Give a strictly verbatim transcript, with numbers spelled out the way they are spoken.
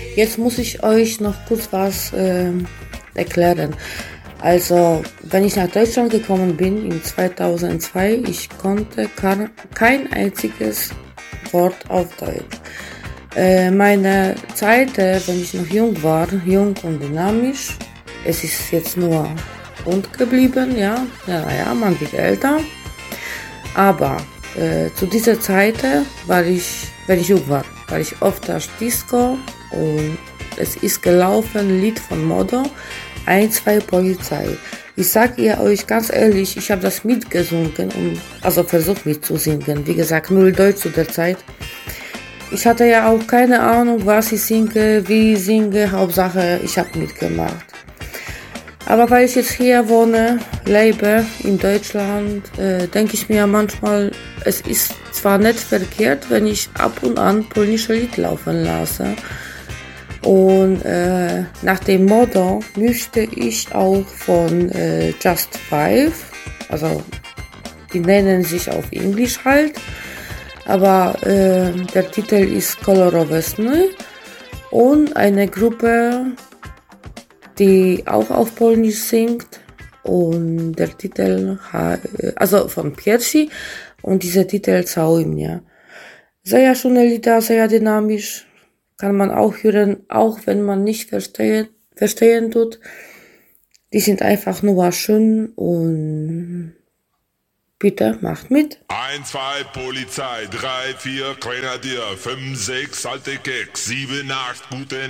Jetzt muss ich euch noch kurz was äh, erklären. Also, wenn ich nach Deutschland gekommen bin in zweitausendzwei, ich konnte kar- kein einziges Wort auf Deutsch. Äh, meine Zeit, äh, wenn ich noch jung war, jung und dynamisch, es ist jetzt nur rund geblieben, ja, ja, ja, man wird älter. Aber äh, zu dieser Zeit äh, war ich, wenn ich jung war, war ich oft auf Disco und es ist gelaufen Lied von Modo, ein, zwei Polizei. Ich sag ihr euch ganz ehrlich, ich habe das mitgesungen, und, also versucht mitzusingen. Wie gesagt, null Deutsch zu der Zeit. Ich hatte ja auch keine Ahnung, was ich singe, wie ich singe, Hauptsache ich habe mitgemacht. Aber weil ich jetzt hier wohne, lebe in Deutschland, äh, denke ich mir manchmal, es ist zwar nicht verkehrt, wenn ich ab und an polnische Lied laufen lasse. Und äh, nach dem Motto möchte ich auch von äh, Just Five, also die nennen sich auf Englisch halt, aber äh, der Titel ist Kolorowe Sny und eine Gruppe, die auch auf Polnisch singt und der Titel, also von Piersi und dieser Titel Całuj mnie. Sehr schöne Lieder, sehr dynamisch, kann man auch hören, auch wenn man nicht verstehen, verstehen tut. Die sind einfach nur schön und bitte macht mit. eins, zwei, Polizei, drei, vier, Grenadier, fünf, sechs, alte Keks, sieben, acht, gute